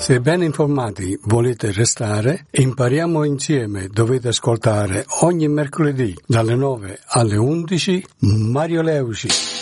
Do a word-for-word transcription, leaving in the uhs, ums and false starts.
Se ben informati volete restare, impariamo insieme, dovete ascoltare ogni mercoledì dalle nove alle undici Mario Leuci.